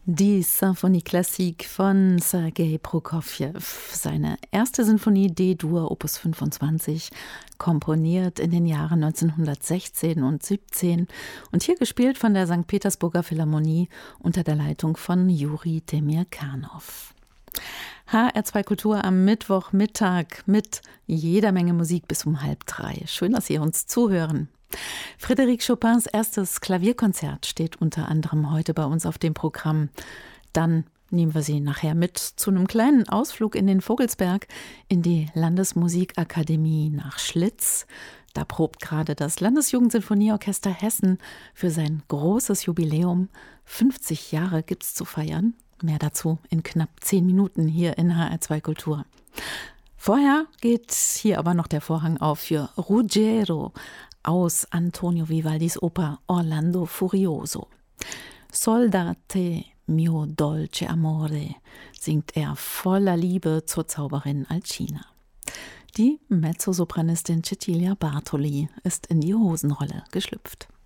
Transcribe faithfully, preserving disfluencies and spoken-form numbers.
Die Symphonie Classique von Sergei Prokofjew, seine erste Sinfonie D-Dur, Opus fünfundzwanzig, komponiert in den Jahren neunzehnhundertsechzehn und siebzehn und hier gespielt von der Sankt Petersburger Philharmonie unter der Leitung von Juri Temirkanow. H R zwei Kultur am Mittwochmittag mit jeder Menge Musik bis um halb drei. Schön, dass Sie uns zuhören. Frédéric Chopins erstes Klavierkonzert steht unter anderem heute bei uns auf dem Programm. Dann nehmen wir Sie nachher mit zu einem kleinen Ausflug in den Vogelsberg, in die Landesmusikakademie nach Schlitz. Da probt gerade das Landesjugendsinfonieorchester Hessen für sein großes Jubiläum. fünfzig Jahre gibt's zu feiern. Mehr dazu in knapp zehn Minuten hier in H R zwei Kultur. Vorher geht hier aber noch der Vorhang auf für Ruggiero aus Antonio Vivaldis Oper Orlando Furioso. Soldate mio dolce amore, singt er voller Liebe zur Zauberin Alcina. Die Mezzosopranistin Cecilia Bartoli ist in die Hosenrolle geschlüpft.